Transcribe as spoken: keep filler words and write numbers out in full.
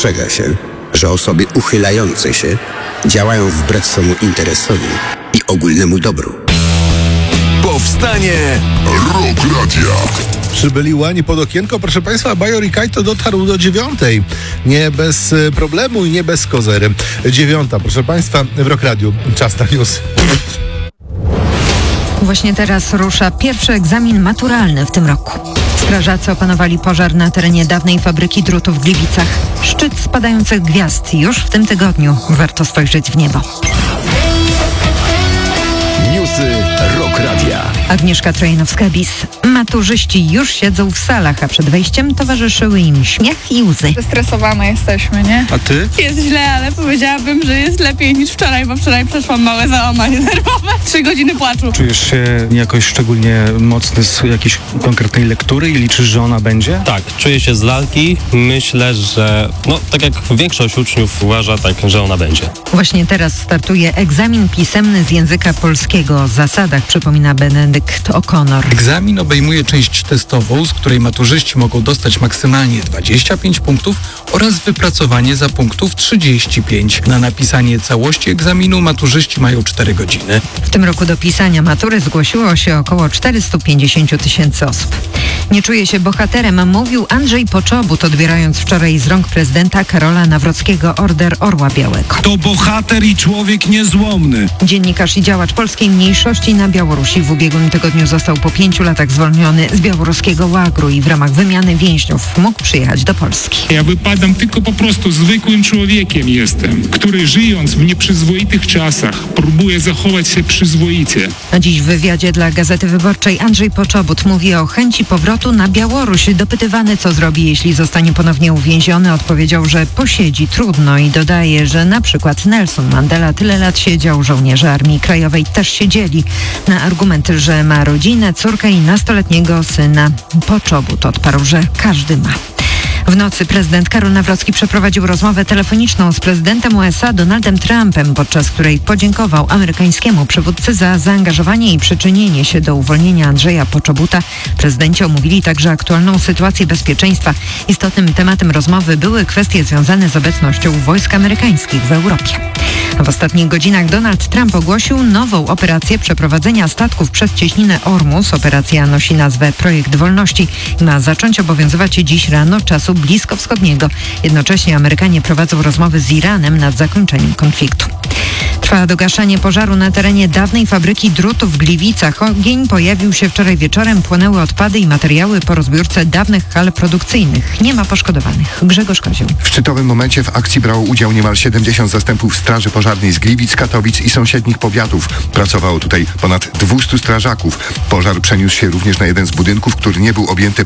ostrzega się, że osoby uchylające się działają wbrew swemu interesowi i ogólnemu dobru. Powstanie Rock Radia. Przybyli łani pod okienko, proszę Państwa, Bajor i Kajto dotarł do dziewiątej. Nie bez problemu i nie bez kozery. Dziewiąta, proszę Państwa, w Rock Radiu. Czas na news. Właśnie teraz rusza pierwszy egzamin maturalny w tym roku. Strażacy opanowali pożar na terenie dawnej fabryki drutów w Gliwicach. Szczyt spadających gwiazd już w tym tygodniu. Warto spojrzeć w niebo. Newsy Rock Radia. Agnieszka Trojanowska-Bis. Maturzyści już siedzą w salach, a przed wejściem towarzyszyły im śmiech i łzy. Zestresowane jesteśmy, nie? A ty? Jest źle, ale powiedziałabym, że jest lepiej niż wczoraj, bo wczoraj przeszłam małe załamanie nerwowe. Trzy godziny płaczu. Czujesz się jakoś szczególnie mocny z jakiejś konkretnej lektury i liczysz, że ona będzie? Tak, czuję się z lalki. Myślę, że no tak jak większość uczniów uważa, tak, że ona będzie. Właśnie teraz startuje egzamin pisemny z języka polskiego. O zasadach przypomina Benedykt O'Connor. Egzamin obejmuje część testową, z której maturzyści mogą dostać maksymalnie dwadzieścia pięć punktów oraz wypracowanie za punktów trzydzieści pięć. Na napisanie całości egzaminu maturzyści mają cztery godziny. W tym roku do pisania matury zgłosiło się około czterysta pięćdziesiąt tysięcy osób. Nie czuje się bohaterem, mówił Andrzej Poczobut, odbierając wczoraj z rąk prezydenta Karola Nawrockiego Order Orła Białego. To bohater i człowiek niezłomny. Dziennikarz i działacz polskiej mniejszości na Białorusi w ubiegłym tygodniu został po pięciu latach zwolniony z białoruskiego łagru i w ramach wymiany więźniów mógł przyjechać do Polski. Ja wypadam tylko po prostu zwykłym człowiekiem jestem, który żyjąc w nieprzyzwoitych czasach próbuje zachować się przyzwoicie. A dziś w wywiadzie dla Gazety Wyborczej Andrzej Poczobut mówi o chęci powrotu na Białoruś. Dopytywany, co zrobi, jeśli zostanie ponownie uwięziony, odpowiedział, że posiedzi trudno i dodaje, że na przykład Nelson Mandela tyle lat siedział, żołnierze Armii Krajowej też siedzieli. Na argument, że ma rodzinę, córkę i nastoletniego syna, Poczobut odparł, że każdy ma. W nocy prezydent Karol Nawrocki przeprowadził rozmowę telefoniczną z prezydentem U S A Donaldem Trumpem, podczas której podziękował amerykańskiemu przywódcy za zaangażowanie i przyczynienie się do uwolnienia Andrzeja Poczobuta. Prezydenci omówili także aktualną sytuację bezpieczeństwa. Istotnym tematem rozmowy były kwestie związane z obecnością wojsk amerykańskich w Europie. A w ostatnich godzinach Donald Trump ogłosił nową operację przeprowadzenia statków przez cieśninę Ormus. Operacja nosi nazwę Projekt Wolności i ma zacząć obowiązywać dziś rano czasu bliskowschodniego. Jednocześnie Amerykanie prowadzą rozmowy z Iranem nad zakończeniem konfliktu. Trwa dogaszanie pożaru na terenie dawnej fabryki drutów w Gliwicach. Ogień pojawił się wczoraj wieczorem, płonęły odpady i materiały po rozbiórce dawnych hal produkcyjnych. Nie ma poszkodowanych. Grzegorz Kozioł. W szczytowym momencie w akcji brało udział niemal siedemdziesiąt zastępów Straży Pożarnej z Gliwic, Katowic i sąsiednich powiatów. Pracowało tutaj ponad dwieście strażaków. Pożar przeniósł się również na jeden z budynków, który nie był objęty